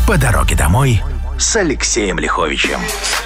По дороге домой с Алексеем Лиховичем.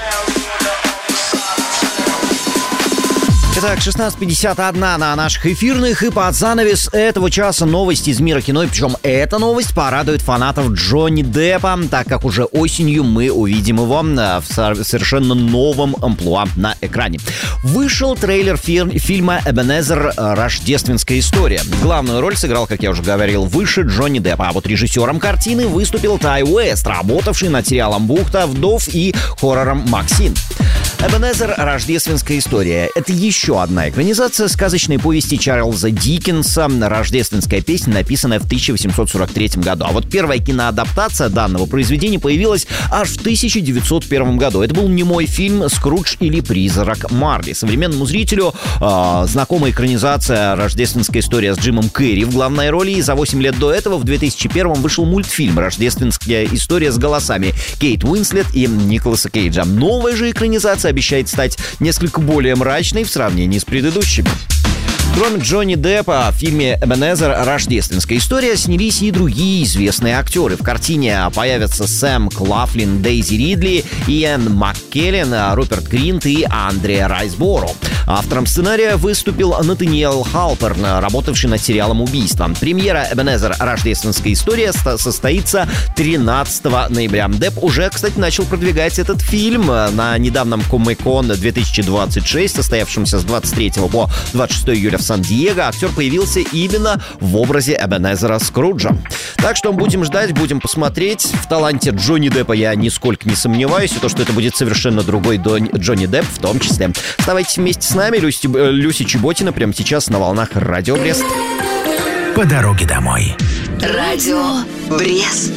Итак, 16:51 на наших эфирных, и под занавес этого часа новости из мира кино. И причем эта новость порадует фанатов Джонни Деппа, так как уже осенью мы увидим его в совершенно новом амплуа на экране. Вышел трейлер фильма «Эбенезер. Рождественская история». Главную роль сыграл, как я уже говорил, выше Джонни Деппа. А вот режиссером картины выступил Тай Уэст, работавший над сериалом «Бухта вдов» и хоррором «Максин». «Эбенезер. Рождественская история» — это еще одна экранизация сказочной повести Чарльза Диккенса «Рождественская песня», написанная в 1843 году. А вот первая киноадаптация данного произведения появилась аж в 1901 году. Это был немой фильм «Скрудж или призрак Марли». Современному зрителю знакомая экранизация «Рождественская история» с Джимом Керри в главной роли. И за 8 лет до этого, в 2001 вышел мультфильм «Рождественская история» с голосами Кейт Уинслет и Николаса Кейджа. Новая же экранизация обещает стать несколько более мрачной в сравнении с предыдущими. Кроме Джонни Деппа, в фильме «Эбенезер. Рождественская история» снялись и другие известные актеры. В картине появятся Сэм Клафлин, Дейзи Ридли, Иэн Маккеллен, Руперт Гринт и Андреа Райсборо. Автором сценария выступил Натаниэл Халперн, работавший над сериалом «Убийство». Премьера «Эбенезер. Рождественская история» состоится 13 ноября. Депп уже, кстати, начал продвигать этот фильм на недавнем Comic-Con 2026, состоявшемся с 23 по 26 июля в Сан-Диего. Актер появился именно в образе Эбенезера Скруджа. Так что будем ждать, будем посмотреть. В таланте Джонни Деппа я нисколько не сомневаюсь, и то, что это будет совершенно другой Джонни Депп в том числе. Оставайтесь вместе с нами. Люси Чеботина прямо сейчас на волнах Радио Брест. По дороге домой. Радио Брест.